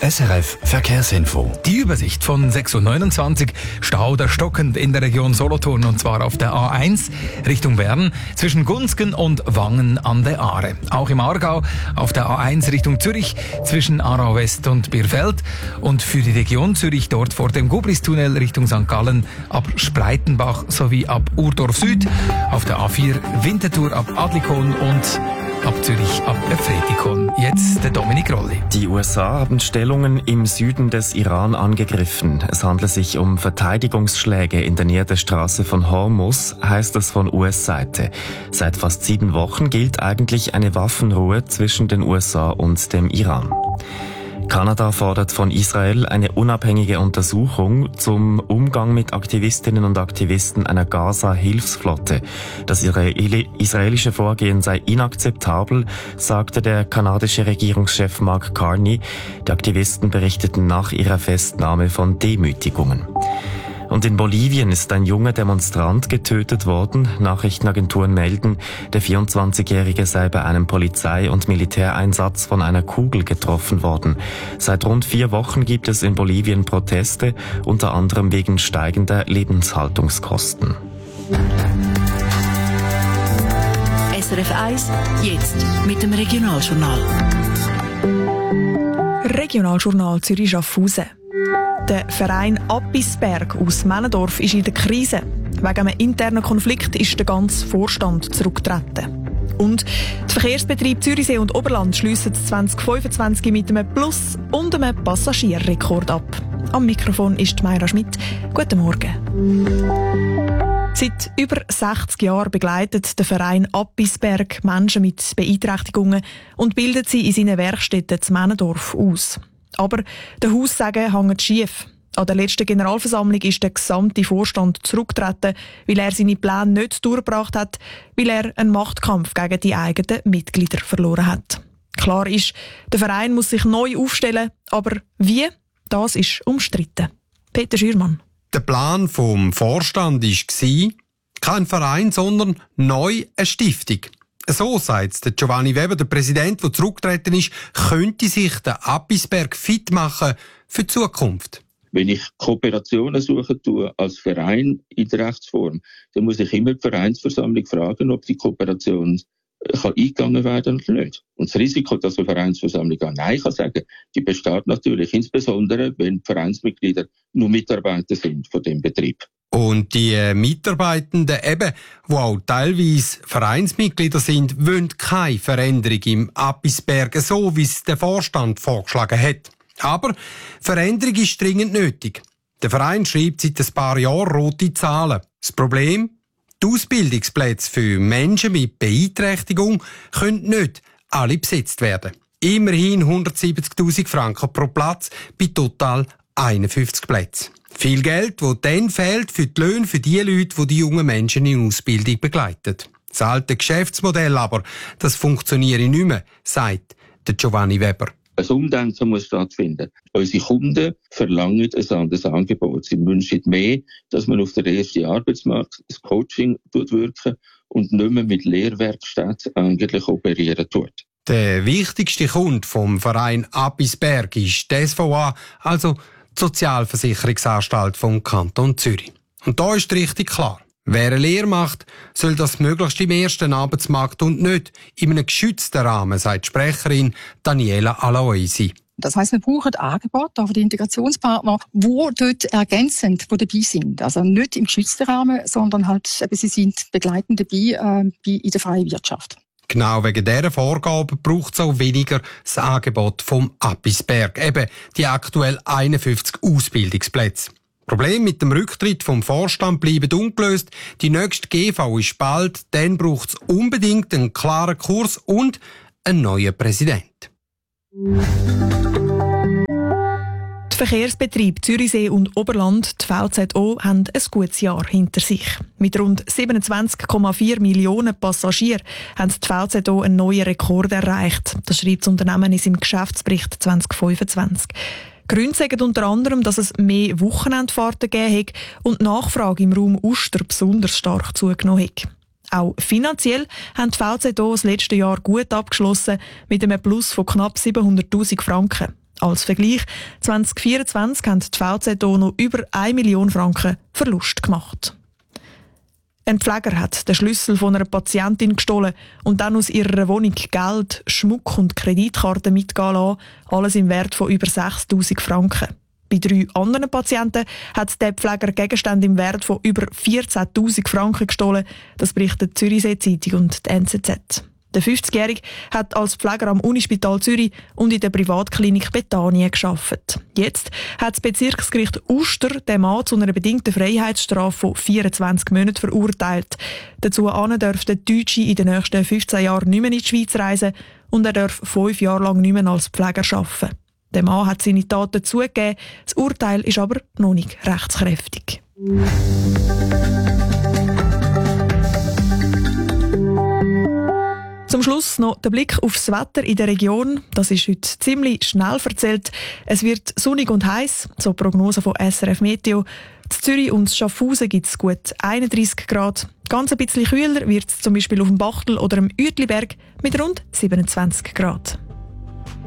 SRF Verkehrsinfo. Die Übersicht von 6.29 Uhr. Stau oder stockend in der Region Solothurn, und zwar auf der A1 Richtung Bern zwischen Gunzgen und Wangen an der Aare. Auch im Aargau auf der A1 Richtung Zürich zwischen Aarau West und Bierfeld. Und für die Region Zürich dort vor dem Gubristunnel Richtung St. Gallen ab Spreitenbach sowie ab Urdorf Süd. Auf der A4 Winterthur ab Adlikon und ab Zürich ab Efretikon. Jetzt der Dominik Rolli. Die USA haben Stellungen im Süden des Iran angegriffen. Es handelt sich um Verteidigungsschläge in der Nähe der Straße von Hormuz, heißt es von US-Seite. Seit fast 7 Wochen gilt eigentlich eine Waffenruhe zwischen den USA und dem Iran. Kanada fordert von Israel eine unabhängige Untersuchung zum Umgang mit Aktivistinnen und Aktivisten einer Gaza-Hilfsflotte. Das israelische Vorgehen sei inakzeptabel, sagte der kanadische Regierungschef Mark Carney. Die Aktivisten berichteten nach ihrer Festnahme von Demütigungen. Und in Bolivien ist ein junger Demonstrant getötet worden. Nachrichtenagenturen melden, der 24-Jährige sei bei einem Polizei- und Militäreinsatz von einer Kugel getroffen worden. Seit rund 4 Wochen gibt es in Bolivien Proteste, unter anderem wegen steigender Lebenshaltungskosten. SRF 1, jetzt mit dem Regionaljournal. Regionaljournal Zürich-Schaffhausen. Der Verein Appisberg aus Männendorf ist in der Krise. Wegen einem internen Konflikt ist der ganze Vorstand zurückgetreten. Und die Verkehrsbetriebe Zürichsee und Oberland schliessen 2025 mit einem Plus- und einem Passagierrekord ab. Am Mikrofon ist Mayra Schmidt. Guten Morgen. Seit über 60 Jahren begleitet der Verein Appisberg Menschen mit Beeinträchtigungen und bildet sie in seinen Werkstätten zu Männendorf aus. Aber der Haussagen hängt schief. An der letzten Generalversammlung ist der gesamte Vorstand zurückgetreten, weil er seine Pläne nicht durchgebracht hat, weil er einen Machtkampf gegen die eigenen Mitglieder verloren hat. Klar ist, der Verein muss sich neu aufstellen, aber wie? Das ist umstritten. Peter Schürmann. Der Plan vom Vorstand war, kein Verein, sondern neu eine Stiftung. So sagt der Giovanni Weber, der Präsident, der zurückgetreten ist, könnte sich der Appisberg fit machen für die Zukunft. Wenn ich Kooperationen suchen tue als Verein in der Rechtsform, dann muss ich immer die Vereinsversammlung fragen, ob die Kooperation eingegangen werden oder nicht. Und das Risiko, dass eine Vereinsversammlung auch Nein kann sagen, die besteht natürlich, insbesondere wenn die Vereinsmitglieder nur Mitarbeiter sind von dem Betrieb. Und die Mitarbeitenden eben, die auch teilweise Vereinsmitglieder sind, wollen keine Veränderung im Appisberg, so wie es der Vorstand vorgeschlagen hat. Aber Veränderung ist dringend nötig. Der Verein schreibt seit ein paar Jahren rote Zahlen. Das Problem? Die Ausbildungsplätze für Menschen mit Beeinträchtigung können nicht alle besetzt werden. Immerhin 170'000 Franken pro Platz bei total 51 Plätzen. Viel Geld, das dann fehlt für die Löhne für die Leute, die jungen Menschen in Ausbildung begleiten. Das alte Geschäftsmodell aber, das funktioniert nicht mehr, sagt der Giovanni Weber. Ein Umdenken muss stattfinden. Unsere Kunden verlangen ein anderes Angebot. Sie wünschen mehr, dass man auf den ersten Arbeitsmarkt das Coaching wirken und nicht mehr mit Lehrwerkstätten eigentlich operieren tut. Der wichtigste Kunde vom Verein Appisberg ist die SVA, also die Sozialversicherungsanstalt vom Kanton Zürich. Und da ist richtig klar. Wer eine Lehre macht, soll das möglichst im ersten Arbeitsmarkt und nicht in einem geschützten Rahmen, sagt die Sprecherin Daniela Aloisi. Das heisst, wir brauchen Angebote von den Integrationspartnern, die dort ergänzend dabei sind. Also nicht im geschützten Rahmen, sondern halt, sie sind begleitend dabei in der freien Wirtschaft. Genau wegen dieser Vorgabe braucht es auch weniger das Angebot vom Appisberg. Eben die aktuell 51 Ausbildungsplätze. Problem mit dem Rücktritt vom Vorstand bleibt ungelöst. Die nächste GV ist bald. Dann braucht es unbedingt einen klaren Kurs und einen neuen Präsident. Die Verkehrsbetriebe Zürichsee und Oberland, die VZO, haben ein gutes Jahr hinter sich. Mit rund 27,4 Millionen Passagieren haben die VZO einen neuen Rekord erreicht. Das schreibt das Unternehmen in seinem Geschäftsbericht 2025. Gründe sagen unter anderem, dass es mehr Wochenendfahrten gegeben hat und die Nachfrage im Raum Uster besonders stark zugenommen hat. Auch finanziell haben die VZO das letzte Jahr gut abgeschlossen mit einem Plus von knapp 700'000 Franken. Als Vergleich, 2024 haben die VZ noch über 1 Million Franken Verlust gemacht. Ein Pfleger hat den Schlüssel von einer Patientin gestohlen und dann aus ihrer Wohnung Geld, Schmuck und Kreditkarten mitgehen lassen, alles im Wert von über 6'000 Franken. Bei 3 anderen Patienten hat der Pfleger Gegenstände im Wert von über 14'000 Franken gestohlen. Das berichtet die Zürichsee Zeitung und die NZZ. Der 50-Jährige hat als Pfleger am Unispital Zürich und in der Privatklinik Bethanien gearbeitet. Jetzt hat das Bezirksgericht Uster den Mann zu einer bedingten Freiheitsstrafe von 24 Monaten verurteilt. Dazu darf der Deutsche in den nächsten 15 Jahren nicht mehr in die Schweiz reisen und er darf 5 Jahre lang nicht mehr als Pfleger arbeiten. Der Mann hat seine Taten zugegeben, das Urteil ist aber noch nicht rechtskräftig. Zum Schluss noch der Blick aufs Wetter in der Region. Das ist heute ziemlich schnell erzählt. Es wird sonnig und heiß, so die Prognose von SRF Meteo. In Zürich und Schaffhausen gibt es gut 31 Grad. Ganz ein bisschen kühler wird es zum Beispiel auf dem Bachtel oder am Uetliberg mit rund 27 Grad.